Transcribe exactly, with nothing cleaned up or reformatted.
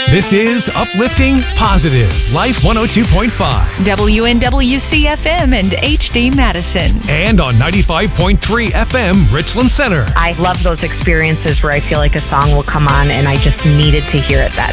This is Uplifting Positive, Life one oh two point five. W N W C F M and H D Madison. And on ninety-five point three F M, Richland Center. I love those experiences where I feel like a song will come on and I just needed to hear it that